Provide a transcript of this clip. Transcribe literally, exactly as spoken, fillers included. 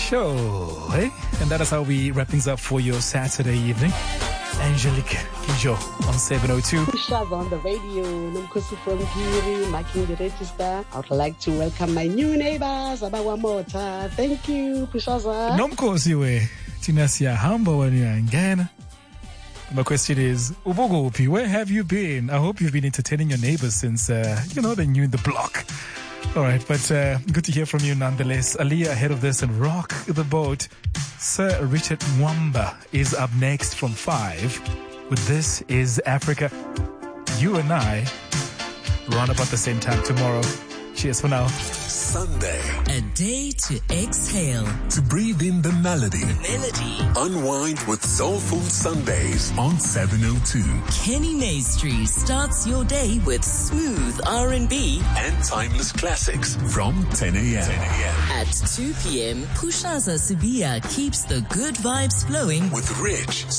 show, eh? And that is how we wrap things up for your Saturday evening. Angelique Kidjo on seven oh two. Pushaza on the radio, Nomkosi from Giri, marking the register. I would like to welcome my new neighbors, Abawamota. Thank you, Pushaza. Nomkosi we, Tinasia Hamba when you're in Ghana. My question is, Ubogopi, where have you been? I hope you've been entertaining your neighbors since, uh, you know, they're new in the block. All right, but uh, good to hear from you nonetheless. Aliyah ahead of this and rock the boat. Sir Richard Mwamba is up next from five with This Is Africa. You and I, round about the same time tomorrow. Cheers for now. Sunday. A day to exhale. To breathe in the melody. Melody. Unwind with Soulful Sundays on seven oh two. Kenny Maestri starts your day with smooth R and B and timeless classics from ten a.m. At two p.m., Pushaza Subia keeps the good vibes flowing with Rich